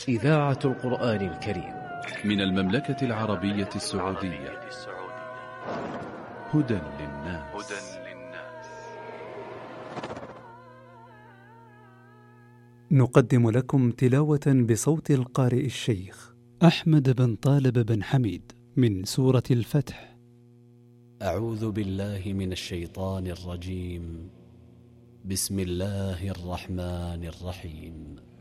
إذاعة القرآن الكريم من المملكة العربية السعودية. هدى للناس. نقدم لكم تلاوة بصوت القارئ الشيخ أحمد بن طالب بن حميد من سورة الفتح. أعوذ بالله من الشيطان الرجيم. بسم الله الرحمن الرحيم.